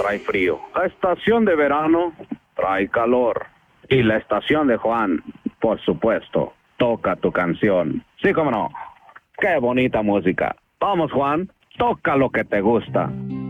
trae frío. La estación de verano trae calor. Y la estación de Juan, por supuesto, toca tu canción. Sí, cómo no. Qué bonita música. Vamos, Juan, toca lo que te gusta.